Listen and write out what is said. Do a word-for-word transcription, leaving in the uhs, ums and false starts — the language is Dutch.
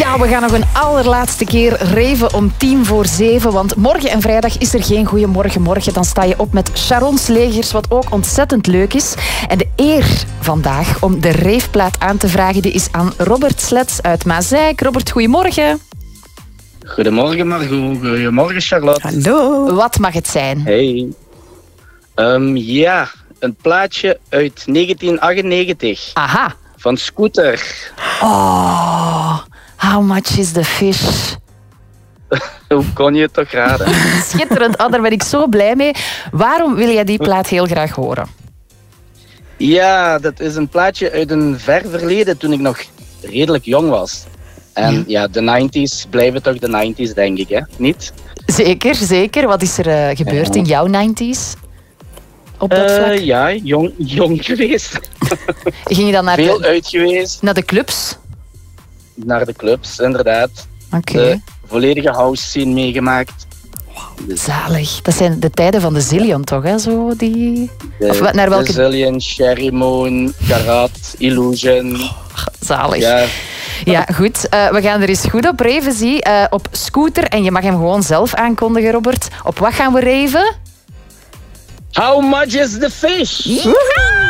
Ja, we gaan nog een allerlaatste keer raven om tien voor zeven. Want morgen en vrijdag is er geen Goeiemorgen Morgen. Dan sta je op met Sharon's Legers, wat ook ontzettend leuk is. En de eer vandaag om de raveplaat aan te vragen, die is aan Robert Slets uit Mazeik. Robert, goedemorgen. Goedemorgen Margot, goedemorgen Charlotte. Hallo. Wat mag het zijn? Hey. Um, ja, een plaatje uit negentien achtennegentig. Aha. Van Scooter. Oh, how much is the fish? Hoe kon je het toch raden? Schitterend, oh, daar ben ik zo blij mee. Waarom wil jij die plaat heel graag horen? Ja, dat is een plaatje uit een ver verleden toen ik nog redelijk jong was. En ja, ja de nineties blijven toch de nineties, denk ik, hè? Niet? Zeker, zeker. Wat is er uh, gebeurd ja. in jouw nineties? Op dat vlak? Uh, ja, jong, jong geweest. Ging je dan naar Veel de, uit geweest. Naar de clubs? Naar de clubs, inderdaad. Oké. Okay. De volledige house scene meegemaakt. Dus zalig. Dat zijn de tijden van de Zillion, toch? Hè? Zo die... De, of naar welke... de Zillion, Sherry Moon, Karat, Illusion. Oh, zalig. Ja. Ja, goed. Uh, we gaan er eens goed op raven, zie. Uh, op Scooter. En je mag hem gewoon zelf aankondigen, Robert. Op wat gaan we raven? How much is the fish? Ja!